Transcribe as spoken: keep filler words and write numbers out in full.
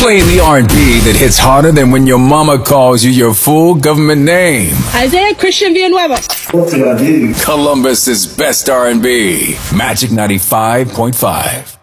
Playing the R and B that hits harder than when your mama calls you your full government name. Isaiah Christian Villanueva. What did I do? Columbus's best R and B. Magic ninety-five point five.